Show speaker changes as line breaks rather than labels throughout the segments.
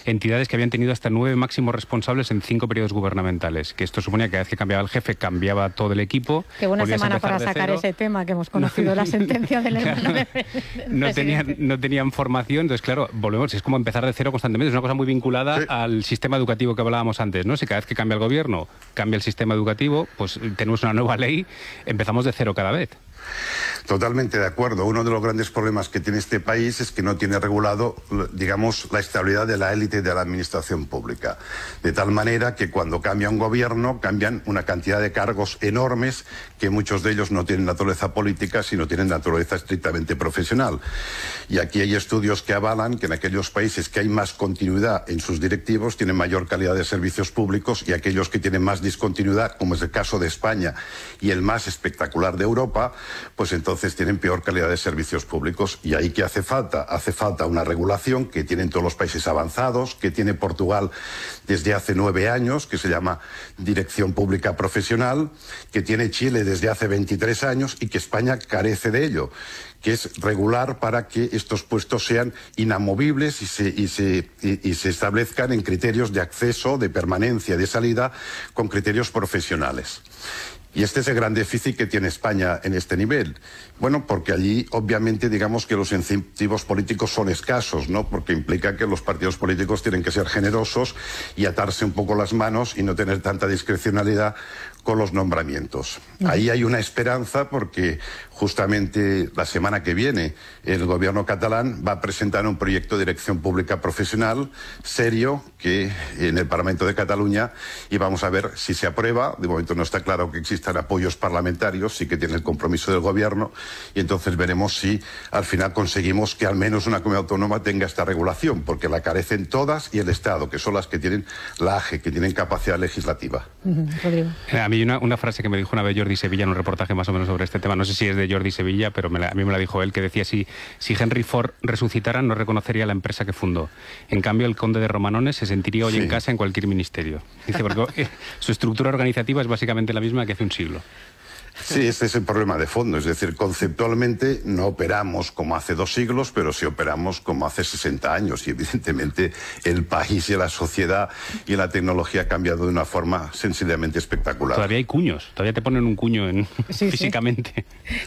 entidades que habían tenido hasta 9 máximos responsables en 5 periodos gubernamentales, que esto suponía que cada vez que cambiaba el jefe cambiaba todo el equipo.
Qué buena semana para sacar ese tema, que hemos conocido la sentencia del hermano
no tenían formación, entonces claro, volvemos, es como empezar de cero constantemente, es una cosa muy vinculada al sistema educativo que hablábamos antes, ¿no? Si cada vez que cambia el gobierno, cambia el sistema educativo, pues tenemos una nueva ley, empezamos de cero cada vez.
Totalmente de acuerdo. Uno de los grandes problemas que tiene este país es que no tiene regulado, digamos, la estabilidad de la élite de la administración pública. De tal manera que cuando cambia un gobierno, cambian una cantidad de cargos enormes que muchos de ellos no tienen naturaleza política, sino tienen naturaleza estrictamente profesional. Y aquí hay estudios que avalan que en aquellos países que hay más continuidad en sus directivos tienen mayor calidad de servicios públicos, y aquellos que tienen más discontinuidad, como es el caso de España y el más espectacular de Europa, pues entonces tienen peor calidad de servicios públicos. Y ahí que hace falta una regulación que tienen todos los países avanzados, que tiene Portugal desde hace 9 años, que se llama Dirección Pública Profesional, que tiene Chile desde hace 23 años y que España carece de ello, que es regular para que estos puestos sean inamovibles y se establezcan en criterios de acceso, de permanencia, de salida, con criterios profesionales. Y este es el gran déficit que tiene España en este nivel. Bueno, porque allí, obviamente, digamos que los incentivos políticos son escasos, ¿no? Porque implica que los partidos políticos tienen que ser generosos y atarse un poco las manos y no tener tanta discrecionalidad con los nombramientos. Ahí hay una esperanza, porque justamente la semana que viene el gobierno catalán va a presentar un proyecto de dirección pública profesional serio que en el Parlamento de Cataluña, y vamos a ver si se aprueba. De momento no está claro que existan apoyos parlamentarios, sí que tiene el compromiso del gobierno, y entonces veremos si al final conseguimos que al menos una comunidad autónoma tenga esta regulación, porque la carecen todas, y el Estado, que son las que tienen la AGE, que tienen capacidad legislativa.
Rodrigo.
A mí una frase que me dijo una vez Jordi Sevilla en un reportaje más o menos sobre este tema, no sé si es de Jordi Sevilla, pero a mí me la dijo él, que decía: si Henry Ford resucitara, no reconocería la empresa que fundó. En cambio, el conde de Romanones se sentiría hoy en casa en cualquier ministerio. Dice, porque su estructura organizativa es básicamente la misma que hace un siglo.
Sí, este es el problema de fondo. Es decir, conceptualmente no operamos como hace 2 siglos, pero sí operamos como hace 60 años. Y evidentemente el país y la sociedad y la tecnología ha cambiado de una forma sencillamente espectacular.
Todavía hay cuños, todavía te ponen un cuño físicamente.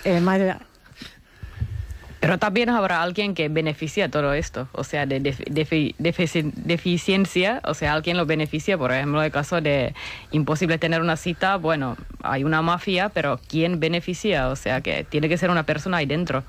Pero también habrá alguien que beneficia todo esto, o sea, de deficiencia, o sea, alguien lo beneficia. Por ejemplo, el caso de imposible tener una cita, bueno, hay una mafia, pero ¿quién beneficia? O sea, que tiene que ser una persona ahí dentro.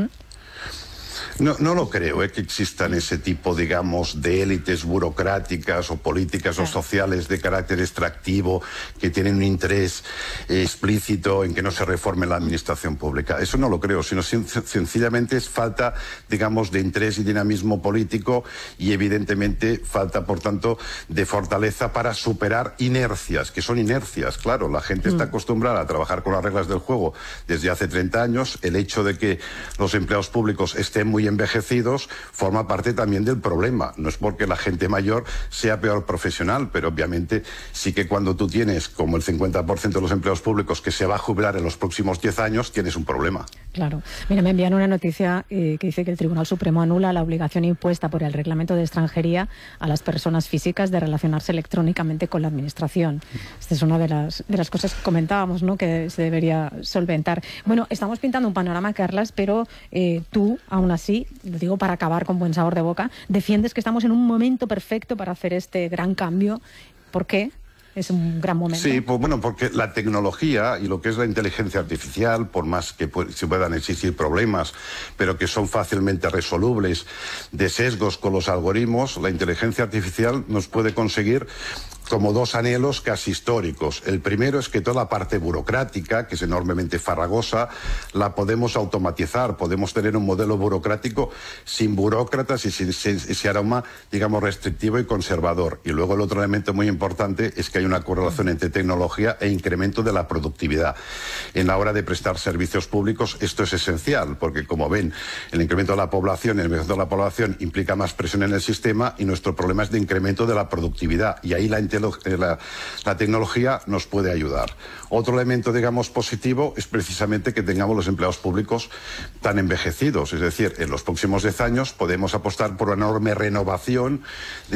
No lo creo, que existan ese tipo, digamos, de élites burocráticas o políticas o sociales de carácter extractivo que tienen un interés explícito en que no se reforme la administración pública. Eso no lo creo, sino sencillamente es falta, digamos, de interés y dinamismo político, y evidentemente falta, por tanto, de fortaleza para superar inercias, que son inercias. Claro, la gente está acostumbrada a trabajar con las reglas del juego desde hace 30 años. El hecho de que los empleados públicos estén muy envejecidos forma parte también del problema. No es porque la gente mayor sea peor profesional, pero obviamente sí que cuando tú tienes como el 50% de los empleados públicos que se va a jubilar en los próximos 10 años, tienes un problema.
Claro. Mira, me envían una noticia que dice que el Tribunal Supremo anula la obligación impuesta por el Reglamento de Extranjería a las personas físicas de relacionarse electrónicamente con la Administración. Esta es una de las cosas que comentábamos, ¿no?, que se debería solventar. Bueno, estamos pintando un panorama, Carlas, pero tú, aún así, lo digo para acabar con buen sabor de boca, defiendes que estamos en un momento perfecto para hacer este gran cambio. ¿Por qué? Es un gran momento.
Sí, pues bueno, porque la tecnología y lo que es la inteligencia artificial, por más que se puedan existir problemas, pero que son fácilmente resolubles, de sesgos con los algoritmos, la inteligencia artificial nos puede conseguir como 2 anhelos casi históricos. El primero es que toda la parte burocrática, que es enormemente farragosa, la podemos automatizar. Podemos tener un modelo burocrático sin burócratas y sin ese aroma, digamos, restrictivo y conservador. Y luego el otro elemento muy importante es que hay una correlación entre tecnología e incremento de la productividad. En la hora de prestar servicios públicos esto es esencial, porque como ven, el incremento de la población, el envejecimiento de la población implica más presión en el sistema, y nuestro problema es de incremento de la productividad. Y ahí la tecnología nos puede ayudar. Otro elemento, digamos, positivo es precisamente que tengamos los empleados públicos tan envejecidos. Es decir, en los próximos 10 años podemos apostar por una enorme renovación